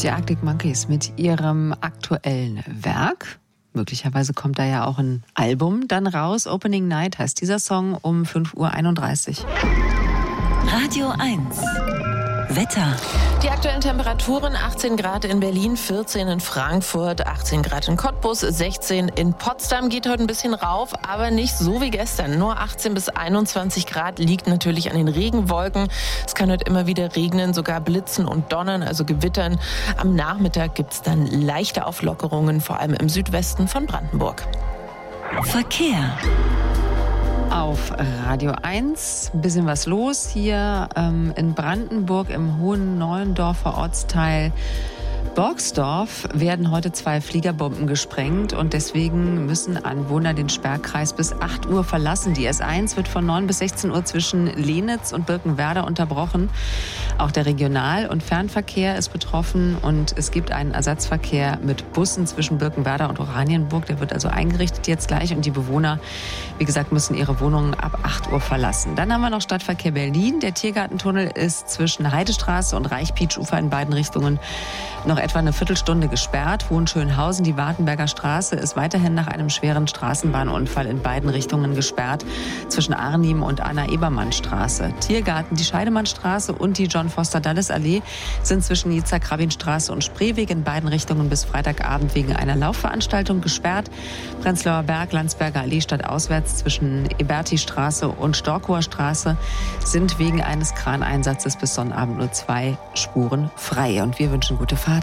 Die Arctic Monkeys mit ihrem aktuellen Werk. Möglicherweise kommt da ja auch ein Album dann raus. Opening Night heißt dieser Song um 5:31 Uhr. Radio 1. Wetter. Die aktuellen Temperaturen: 18 Grad in Berlin, 14 in Frankfurt, 18 Grad in Cottbus, 16 in Potsdam. Geht heute ein bisschen rauf, aber nicht so wie gestern. Nur 18 bis 21 Grad, liegt natürlich an den Regenwolken. Es kann heute immer wieder regnen, sogar blitzen und donnern, also gewittern. Am Nachmittag gibt es dann leichte Auflockerungen, vor allem im Südwesten von Brandenburg. Verkehr. Auf Radio 1 ein bisschen was los hier in Brandenburg im Hohen Neuendorfer Ortsteil Borgsdorf werden heute 2 Fliegerbomben gesprengt und deswegen müssen Anwohner den Sperrkreis bis 8 Uhr verlassen. Die S1 wird von 9 bis 16 Uhr zwischen Lenitz und Birkenwerder unterbrochen. Auch der Regional- und Fernverkehr ist betroffen und es gibt einen Ersatzverkehr mit Bussen zwischen Birkenwerder und Oranienburg. Der wird also eingerichtet jetzt gleich und die Bewohner, wie gesagt, müssen ihre Wohnungen ab 8 Wartenberg verlassen. Dann haben wir noch Stadtverkehr Berlin. Der Tiergartentunnel ist zwischen Heidestraße und Reichpietsch-Ufer in beiden Richtungen noch etwa eine Viertelstunde gesperrt. Hohenschönhausen, die Wartenberger Straße, ist weiterhin nach einem schweren Straßenbahnunfall in beiden Richtungen gesperrt, zwischen Arnim und Anna-Ebermann-Straße. Tiergarten, die Scheidemannstraße und die John-Foster-Dulles-Allee sind zwischen Yitzhak-Rabin-Straße und Spreeweg in beiden Richtungen bis Freitagabend wegen einer Laufveranstaltung gesperrt. Prenzlauer Berg, Landsberger Allee stadtauswärts zwischen Eberti-Straße und Storkower Straße sind wegen eines Kraneinsatzes bis Sonnabend nur 2 Spuren frei. Und wir wünschen gute Fahrt.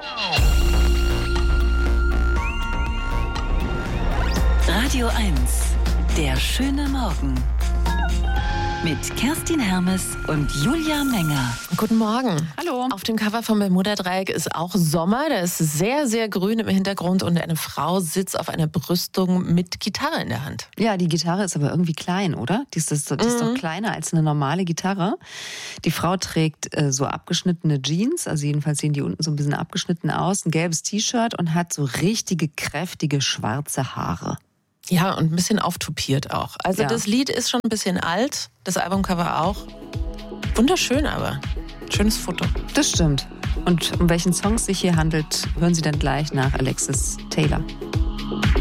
Radio 1, der schöne Morgen. Mit Kerstin Hermes und Julia Menger. Guten Morgen. Hallo. Auf dem Cover vom Bermuda-Dreieck ist auch Sommer. Da ist sehr, sehr grün im Hintergrund und eine Frau sitzt auf einer Brüstung mit Gitarre in der Hand. Ja, die Gitarre ist aber irgendwie klein, oder? Die ist doch kleiner als eine normale Gitarre. Die Frau trägt so abgeschnittene Jeans, also jedenfalls sehen die unten so ein bisschen abgeschnitten aus, ein gelbes T-Shirt und hat so richtige, kräftige, schwarze Haare. Ja, und ein bisschen auftupiert auch. Also Ja. Das Lied ist schon ein bisschen alt, das Albumcover auch. Wunderschön aber. Schönes Foto. Das stimmt. Und um welchen Song es sich hier handelt, hören Sie dann gleich nach Alexis Taylor.